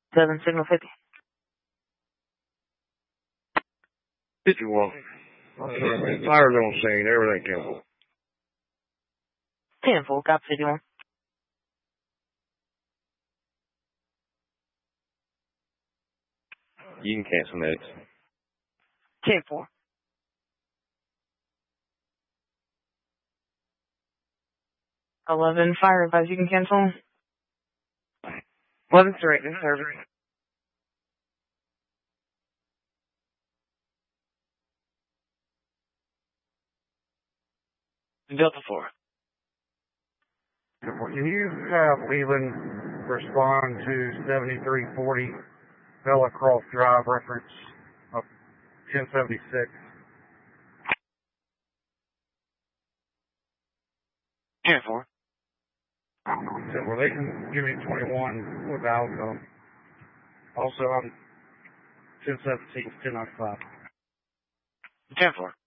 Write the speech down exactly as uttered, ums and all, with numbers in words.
seven, signal fifty. fifty-one. Fires on scene, everything ten four. ten four, copy fifty-one. You can cancel next. ten four. eleven, fire advice, you can cancel. eleven three, service. Delta four. Can you have Leland respond to seventy-three forty Bella Cross Drive reference of ten seventy-six? ten four. Well, they can give me twenty-one without, um, also on ten seventeen, ten ninety-five. ten four.